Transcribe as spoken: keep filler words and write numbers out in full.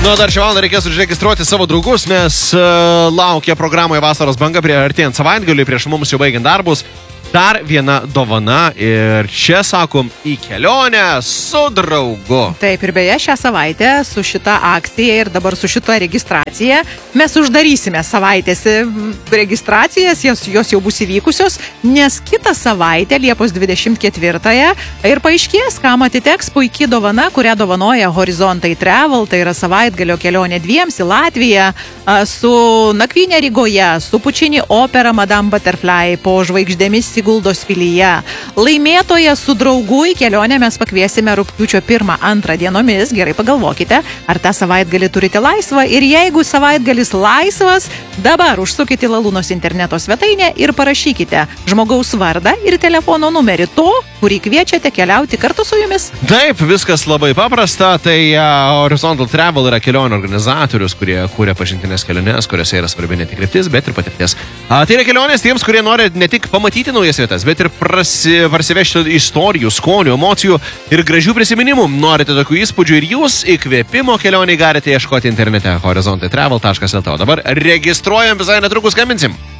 Nu, dar šią valandą reikės užregistruoti savo draugus, nes uh, laukia programoje Vasaros banga prie artėjant savaitgaliui, prieš mums jau baigiant darbus. Dar viena dovana ir čia, sakom, į kelionę su draugu. Taip, ir beje, šią savaitę su šita akcija ir dabar su šita registracija mes uždarysime savaitės registracijas, jos, jos jau bus įvykusios, nes kitą savaitę, Liepos dvidešimt ketvirtąją, ir paaiškės, kam atiteks puikiai dovana, kurią dovanoja Horizontai Travel, tai yra savaitgalio kelionė dviems į Latviją, su nakvynė Rygoje, su Pučini opera Madame Butterfly, po žvaigždėmis Siguldos pilyje. Laimėtoje su draugu į kelionę mes pakviesime rugpjūčio pirmą antrą dienomis. Gerai pagalvokite, ar tą savaitgalį turite laisvą, ir jeigu savaitgalis laisvas, dabar užsukite Lalūnos interneto svetainę ir parašykite žmogaus vardą ir telefono numerį to, kurį kviečiate keliauti kartu su jumis. Taip, viskas labai paprasta. Tai uh, Horizontal Travel yra kelionių organizatorius, kurie kūrė pažintinės keliones, kuriuose yra svarbi ne tik kryptis, bet ir patirties. Uh, tai yra kelionės tiems, kurie nori ne tik pamatyti naujas vietas, bet ir prasi, parsivežti istorijų, skonių, emocijų ir gražių prisiminimų. Norite tokių įspūdžių ir jūs įkvėpimo kelionį galite ieškoti internete horizontai travel taškas el t. O dabar registruojam, visai netrukus skambinsim.